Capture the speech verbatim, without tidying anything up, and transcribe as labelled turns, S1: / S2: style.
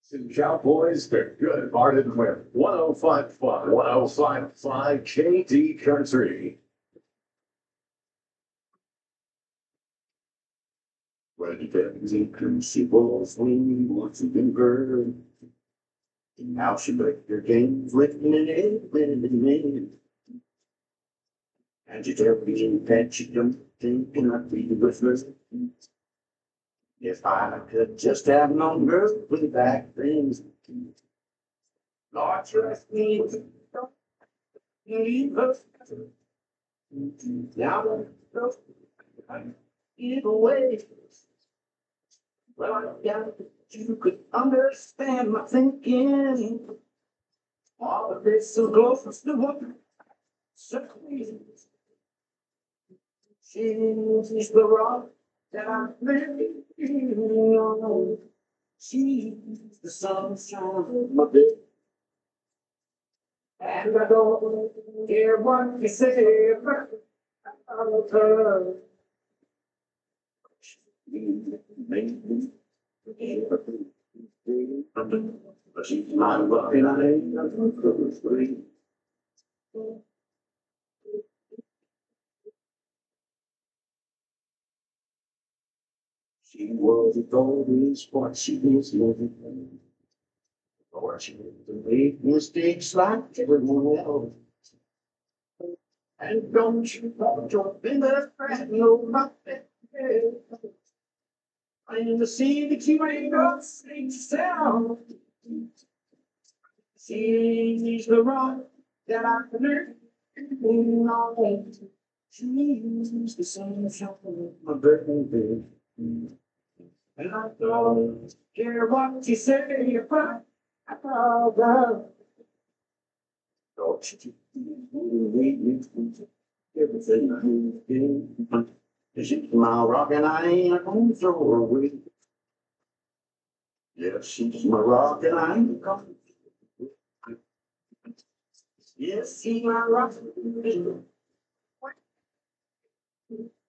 S1: And Cowboys, they're good hearted with one oh five point five, one oh five point five K D Country. When you get the principles when you want to convert, now she break your games with minute, minute, minute. And you tell me that you don't think I'd be with her. If I could just have known earthly back things, Lord, trust me, don't leave us. Now, either way, well, I doubt you could understand my thinking. All of this so close to what so crazy. She's the rock that I'm living on. She's the sunshine of my day. And I don't care what you say about her. She's my rock and I ain't nothing free. She wasn't always what she is living. Or she didn't make mistakes like everyone else. And don't you want your biggest friend know my bed? I am to see that you ain't got sleep sound. She's the rock that I learned on. She's the sunshine of my baby. And I don't care what you say about her. Don't you everything I need. She's my rock and I ain't gonna throw her away. Yeah, she's my rock and I ain't gonna. Yes, she's my rock.